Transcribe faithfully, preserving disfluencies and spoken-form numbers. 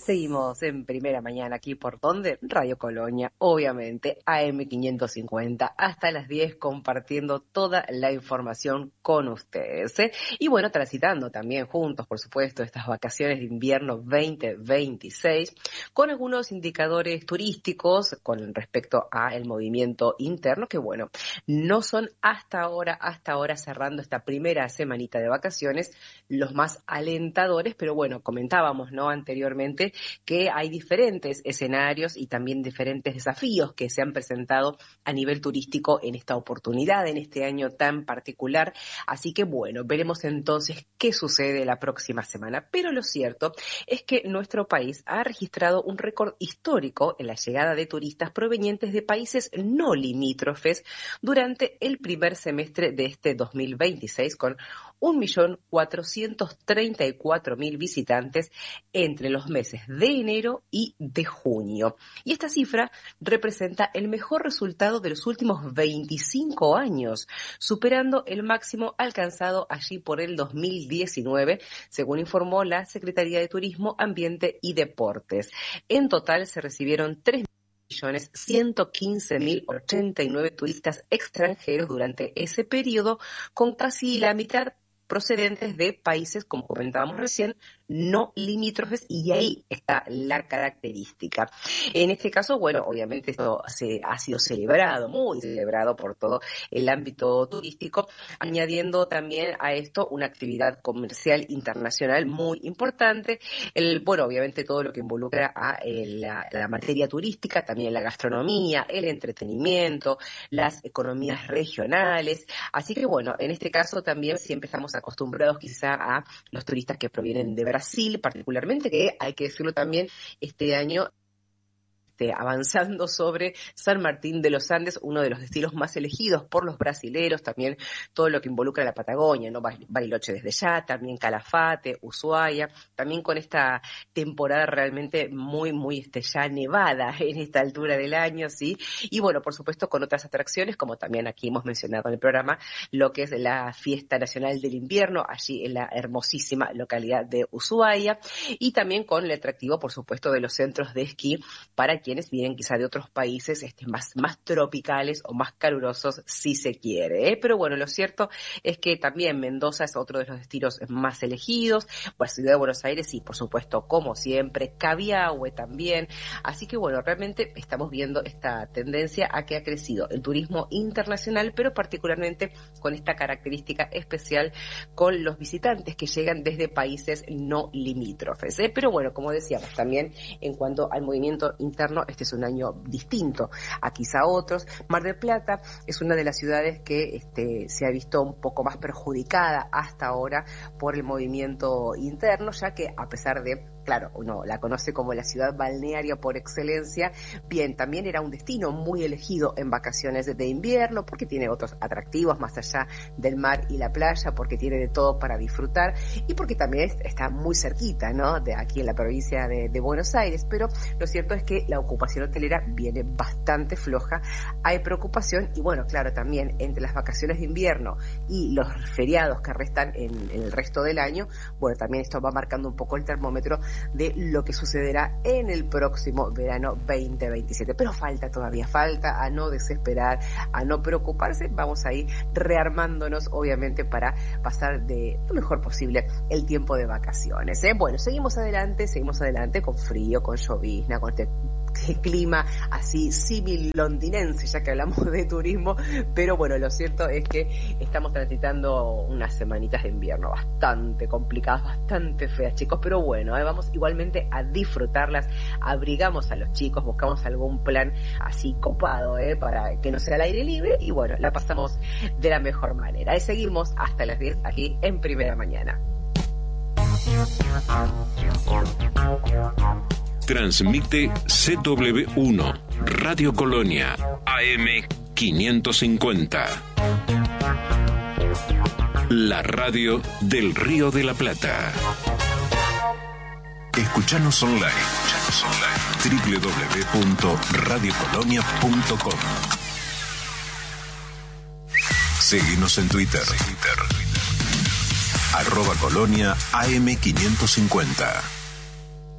Seguimos en Primera Mañana aquí por donde Radio Colonia, obviamente A M quinientos cincuenta, hasta las diez compartiendo toda la información con ustedes, ¿eh? Y bueno, transitando también juntos, por supuesto, estas vacaciones de invierno veinte veintiséis, con algunos indicadores turísticos con respecto a el movimiento interno, que bueno, no son hasta ahora, hasta ahora cerrando esta primera semanita de vacaciones, los más alentadores, pero bueno, comentábamos, ¿no?, anteriormente, que hay diferentes escenarios y también diferentes desafíos que se han presentado a nivel turístico en esta oportunidad, en este año tan particular. Así que bueno, veremos entonces qué sucede la próxima semana. Pero lo cierto es que nuestro país ha registrado un récord histórico en la llegada de turistas provenientes de países no limítrofes durante el primer semestre de este dos mil veintiséis, con un millón cuatrocientos treinta y cuatro mil visitantes entre los meses de enero y de junio. Y esta cifra representa el mejor resultado de los últimos veinticinco años, superando el máximo alcanzado allí por el dos mil diecinueve, según informó la Secretaría de Turismo, Ambiente y Deportes. En total se recibieron tres millones ciento quince mil ochenta y nueve turistas extranjeros durante ese periodo, con casi la mitad procedentes de países, como comentábamos recién, no limítrofes, y ahí está la característica. En este caso, bueno, obviamente esto se, ha sido celebrado, muy celebrado por todo el ámbito turístico, añadiendo también a esto una actividad comercial internacional muy importante. El, bueno, obviamente todo lo que involucra a eh, la, la materia turística, también la gastronomía, el entretenimiento, las economías regionales. Así que bueno, en este caso también siempre estamos acostumbrados quizá a los turistas que provienen de Brasil, particularmente, que hay que decirlo también, este año Este, avanzando sobre San Martín de los Andes, uno de los destinos más elegidos por los brasileros, también todo lo que involucra la Patagonia, ¿no? Bariloche desde ya, también Calafate, Ushuaia, también con esta temporada realmente muy, muy este, ya nevada en esta altura del año, ¿sí? Y bueno, por supuesto, con otras atracciones, como también aquí hemos mencionado en el programa, lo que es la Fiesta Nacional del Invierno, allí en la hermosísima localidad de Ushuaia, y también con el atractivo, por supuesto, de los centros de esquí para quienes vienen quizá de otros países este, más, más tropicales o más calurosos, si se quiere, ¿eh? Pero bueno, lo cierto es que también Mendoza es otro de los destinos más elegidos, la ciudad de Buenos Aires y por supuesto, como siempre, Cabiahue también. Así que bueno, realmente estamos viendo esta tendencia a que ha crecido el turismo internacional, pero particularmente con esta característica especial con los visitantes que llegan desde países no limítrofes, ¿eh? Pero bueno, como decíamos, también en cuanto al movimiento interno, este es un año distinto a quizá otros. Mar del Plata es una de las ciudades que este, se ha visto un poco más perjudicada hasta ahora por el movimiento interno, ya que a pesar de, claro, uno la conoce como la ciudad balnearia por excelencia, bien, también era un destino muy elegido en vacaciones de invierno, porque tiene otros atractivos más allá del mar y la playa, porque tiene de todo para disfrutar, y porque también está muy cerquita, ¿no?, de aquí en la provincia de, de Buenos Aires. Pero lo cierto es que la ocupación hotelera viene bastante floja, hay preocupación, y bueno, claro, también entre las vacaciones de invierno y los feriados que restan en, en el resto del año, bueno, también esto va marcando un poco el termómetro de lo que sucederá en el próximo verano veinte veintisiete. Pero falta todavía, falta a no desesperar, a no preocuparse, vamos a ir rearmándonos, obviamente, para pasar de lo mejor posible el tiempo de vacaciones, ¿eh? Bueno, seguimos adelante, seguimos adelante con frío, con llovizna, con este clima así símil londinense, ya que hablamos de turismo, pero bueno, lo cierto es que estamos transitando unas semanitas de invierno bastante complicadas, bastante feas, chicos, pero bueno, ¿eh? Vamos igualmente a disfrutarlas, abrigamos a los chicos, buscamos algún plan así copado, ¿eh?, para que no sea al aire libre, y bueno, la pasamos de la mejor manera. Y seguimos hasta las diez aquí en Primera Mañana. Transmite C W uno, Radio Colonia, A M quinientos cincuenta. La radio del Río de la Plata. Escuchanos online. Escuchanos online. doble u doble u doble u punto radio colonia punto com. Seguinos en Twitter. Twitter. Arroba Colonia A M quinientos cincuenta.